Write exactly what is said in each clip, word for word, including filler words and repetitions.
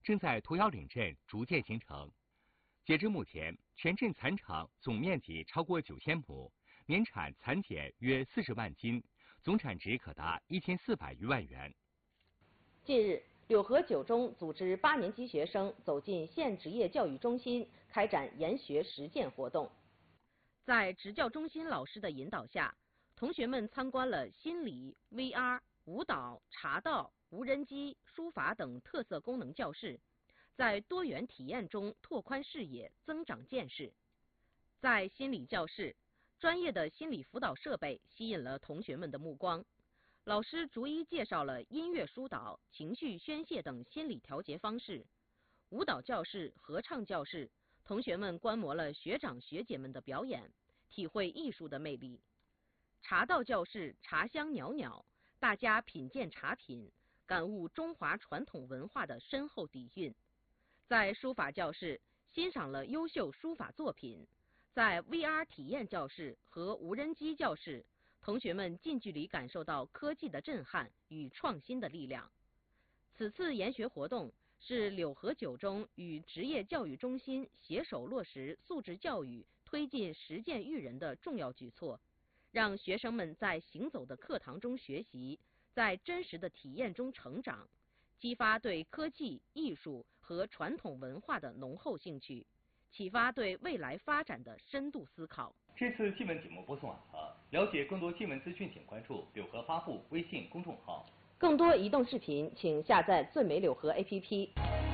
正在屠妖岭镇逐渐形成。截至目前，全镇蚕场总面积超过九千亩，年产蚕茧约四十万斤，总产值可达一千四百余万元。 近日，柳河九中组织八年级学生走进县职业教育中心，开展研学实践活动。在职教中心老师的引导下，同学们参观了心理、V R、舞蹈、茶道、无人机、书法等特色功能教室，在多元体验中拓宽视野、增长见识。在心理教室，专业的心理辅导设备吸引了同学们的目光。老师逐一介绍了音乐疏导、情绪宣泄等心理调节方式。舞蹈教室、合唱教室，同学们观摩了学长学姐们的表演，体会艺术的魅力。茶道教室，茶香袅袅，大家品鉴茶品，感悟中华传统文化的深厚底蕴。在书法教室，欣赏了优秀书法作品。在 V R 体验教室和无人机教室，同学们近距离感受到科技的震撼与创新的力量。此次研学活动是柳河九中与职业教育中心携手落实素质教育、推进实践育人的重要举措，让学生们在行走的课堂中学习，在真实的体验中成长，激发对科技、艺术和传统文化的浓厚兴趣，启发对未来发展的深度思考。 这次新闻节目播送完了，了解更多新闻资讯，请关注柳河发布微信公众号。 更多移动视频，请下载最美柳河 A P P。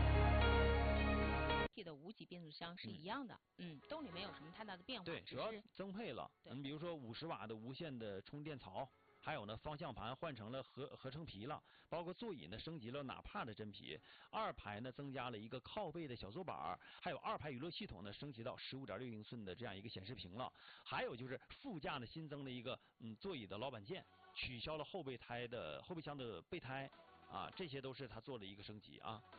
的无级变速箱是一样的，嗯，嗯动力没有什么太大的变化， 对，主要增配了。你比如说五十瓦的无线的充电槽。还有呢，方向盘换成了合合成皮了，包括座椅呢升级了纳帕的真皮，二排呢增加了一个靠背的小坐板，还有二排娱乐系统呢升级到十五点六英寸的这样一个显示屏了，还有就是副驾呢新增了一个嗯座椅的老板键，取消了后备胎的后备箱的备胎啊，这些都是它做了一个升级啊。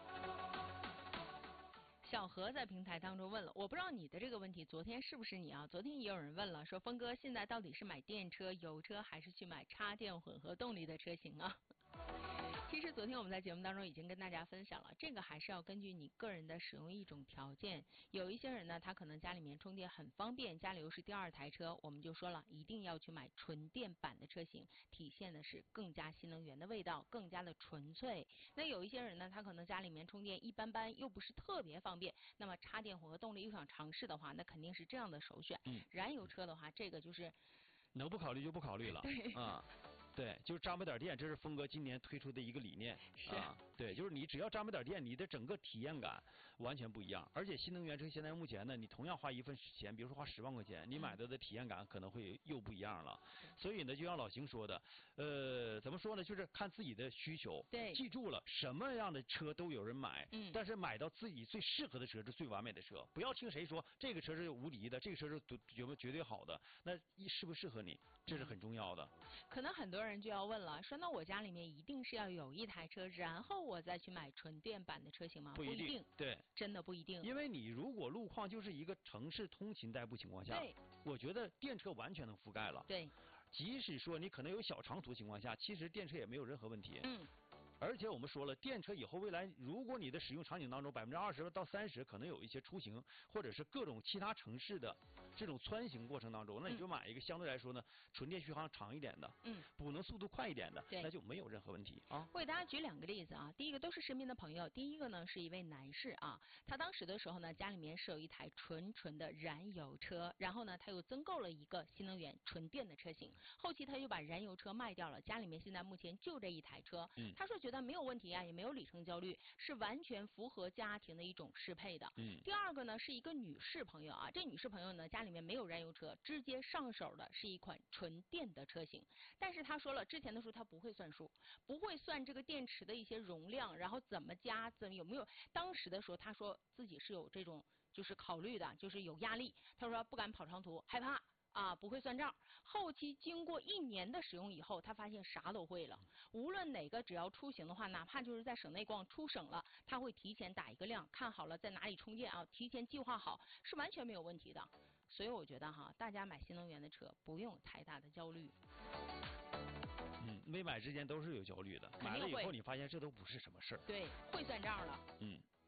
小何在平台当中问了，我不知道你的这个问题，昨天是不是你啊？昨天也有人问了，说峰哥现在到底是买电车、油车，还是去买插电混合动力的车型啊？其实昨天我们在节目当中已经跟大家分享了，这个还是要根据你个人的使用一种条件。有一些人呢，他可能家里面充电很方便，家里又是第二台车，我们就说了，一定要去买纯电版的车型，体现的是更加新能源的味道，更加的纯粹。那有一些人呢，他可能家里面充电一般般，又不是特别方便，那么插电混合动力又想尝试的话，那肯定是这样的首选。 嗯， 燃油车的话，这个就是能不考虑就不考虑了。 对啊。对，就是扎满点电，这是峰哥今年推出的一个理念。 是啊，对，就是你只要扎满点电，你的整个体验感完全不一样。而且新能源车现在目前呢，你同样花一份钱，比如说花十万块钱，你买到的体验感可能会又不一样了。所以呢，就像老邢说的，呃，怎么说呢，就是看自己的需求。 对， 记住了，什么样的车都有人买， 嗯， 但是买到自己最适合的车是最完美的车。不要听谁说这个车是无敌的，这个车是有没有绝对好的，那适不适合你，这是很重要的。 可能很多人就要问了，说那我家里面一定是要有一台车，然后我再去买纯电版的车型吗？ 不一定， 不一定对， 真的不一定。 因为你如果路况就是一个城市通勤代步情况下， 对， 我觉得电车完全能覆盖了。 对， 即使说你可能有小长途情况下，其实电车也没有任何问题。 嗯。 而且我们说了，电车以后未来，如果你的使用场景当中百分之二十到三十可能有一些出行或者是各种其他城市的这种穿行过程当中，那你就买一个相对来说呢纯电续航长一点的， 嗯， 补能速度快一点的， 对， 那就没有任何问题啊。 我给大家举两个例子啊，第一个都是身边的朋友，第一个呢是一位男士啊，他当时的时候呢家里面是有一台纯纯的燃油车，然后呢他又增购了一个新能源纯电的车型，后期他又把燃油车卖掉了，家里面现在目前就这一台车， 嗯， 他说觉得没有问题啊，也没有里程焦虑，是完全符合家庭的一种适配的。 嗯， 第二个呢是一个女士朋友啊，这女士朋友呢家里面没有燃油车，直接上手的是一款纯电的车型，但是她说了，之前的时候她不会算数，不会算这个电池的一些容量，然后怎么加，怎么有没有，当时的时候她说自己是有这种就是考虑的，就是有压力，她说不敢跑长途，害怕。啊，不会算账。后期经过一年的使用以后，他发现啥都会了。无论哪个只要出行的话，哪怕就是在省内逛，出省了，他会提前打一个量，看好了在哪里充电啊，提前计划好，是完全没有问题的。所以我觉得哈，大家买新能源的车不用太大的焦虑。 嗯，没买之前都是有焦虑的，买了以后你发现这都不是什么事儿。 对，会算账了。 嗯。